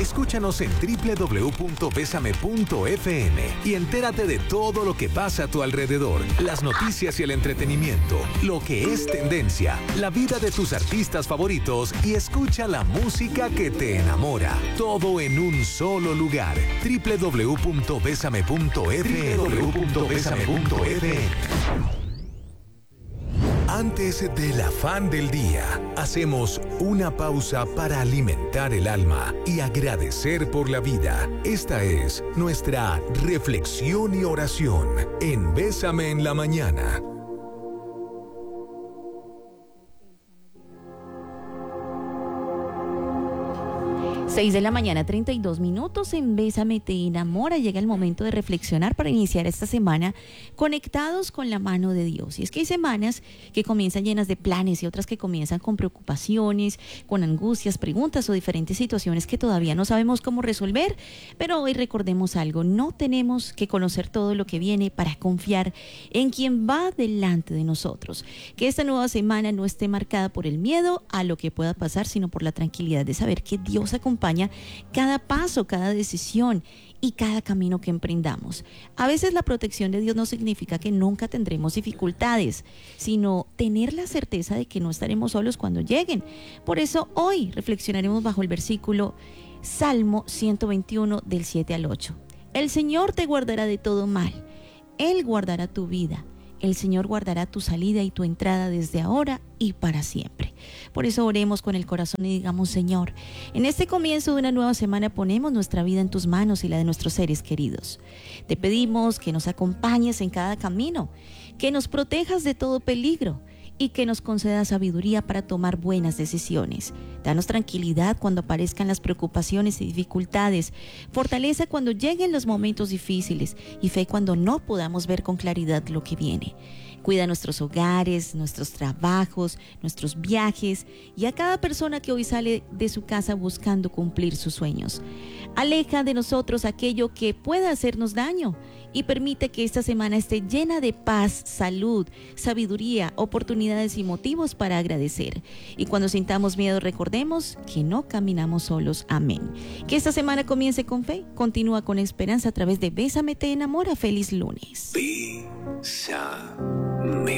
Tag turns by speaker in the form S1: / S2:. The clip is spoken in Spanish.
S1: Escúchanos en www.besame.fm y entérate de todo lo que pasa a tu alrededor, las noticias y el entretenimiento, lo que es tendencia, la vida de tus artistas favoritos y escucha la música que te enamora. Todo en un solo lugar. www.besame.fm. Antes del afán del día, hacemos una pausa para alimentar el alma y agradecer por la vida. Esta es nuestra reflexión y oración en Bésame en la Mañana.
S2: 6 de la mañana, 32 minutos en Bésame te enamora. Llega el momento de reflexionar para iniciar esta semana conectados con la mano de Dios. Y es que hay semanas que comienzan llenas de planes y otras que comienzan con preocupaciones, con angustias, preguntas o diferentes situaciones que todavía no sabemos cómo resolver. Pero hoy recordemos algo: no tenemos que conocer todo lo que viene para confiar en quien va delante de nosotros. Que esta nueva semana no esté marcada por el miedo a lo que pueda pasar, sino por la tranquilidad de saber que Dios acompaña cada paso, cada decisión y cada camino que emprendamos. A veces la protección de Dios no significa que nunca tendremos dificultades, sino tener la certeza de que no estaremos solos cuando lleguen. Por eso hoy reflexionaremos bajo el versículo Salmo 121 del 7 al 8. El Señor te guardará de todo mal. Él guardará tu vida. El Señor guardará tu salida y tu entrada desde ahora y para siempre. Por eso oremos con el corazón y digamos: Señor, en este comienzo de una nueva semana ponemos nuestra vida en tus manos y la de nuestros seres queridos. Te pedimos que nos acompañes en cada camino, que nos protejas de todo peligro y que nos concedas sabiduría para tomar buenas decisiones. Danos tranquilidad cuando aparezcan las preocupaciones y dificultades, fortaleza cuando lleguen los momentos difíciles y fe cuando no podamos ver con claridad lo que viene. Cuida nuestros hogares, nuestros trabajos, nuestros viajes y a cada persona que hoy sale de su casa buscando cumplir sus sueños. Aleja de nosotros aquello que pueda hacernos daño y permite que esta semana esté llena de paz, salud, sabiduría, oportunidades y motivos para agradecer. Y cuando sintamos miedo, recordemos que no caminamos solos. Amén. Que esta semana comience con fe, continúa con esperanza a través de Bésame te enamora. Feliz lunes.
S1: Bésame.